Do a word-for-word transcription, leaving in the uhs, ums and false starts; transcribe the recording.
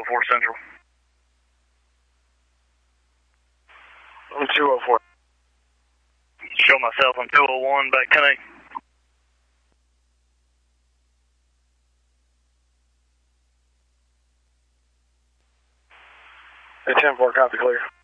oh four Central. I'm two oh four. Show myself, I'm two oh one, back ten eight. Hey, ten four, copy, clear.